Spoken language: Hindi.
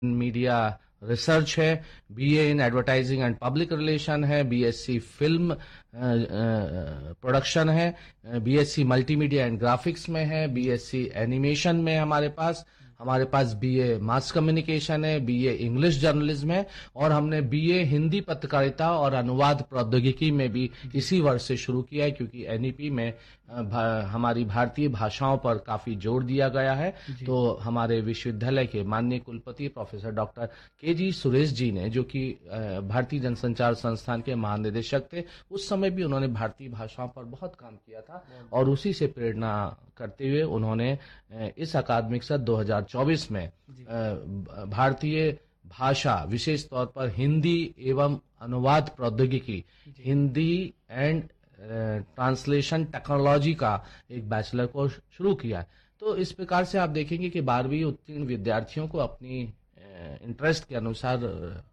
मीडिया रिसर्च है, BA in advertising and public relation है, बीएससी फिल्म प्रोडक्शन है, बीएससी मल्टीमीडिया एंड ग्राफिक्स में है, बीएससी एनिमेशन में हमारे पास बीए मास कम्युनिकेशन है, बीए इंग्लिश जर्नलिज्म है, और हमने बीए हिंदी पत्रकारिता और अनुवाद प्रौद्योगिकी में भी इसी वर्ष से शुरू किया है, क्योंकि एनईपी में हमारी भारतीय भाषाओं पर काफी जोर दिया गया है। तो हमारे विश्वविद्यालय के माननीय कुलपति प्रोफेसर डॉक्टर के जी सुरेश जी ने, जो कि भारतीय जनसंचार संस्थान के महानिदेशक थे, उस समय भी उन्होंने भारतीय भाषाओं पर बहुत काम किया था, और उसी से प्रेरणा करते हुए उन्होंने इस अकादमिक सत्र 2024 में भारतीय भाषा, विशेष तौर पर हिंदी एवं अनुवाद प्रौद्योगिकी, हिंदी एंड ट्रांसलेशन टेक्नोलॉजी का एक बैचलर कोर्स शुरू किया है। तो इस प्रकार से आप देखेंगे कि 12वीं उत्तीर्ण विद्यार्थियों को अपनी इंटरेस्ट के अनुसार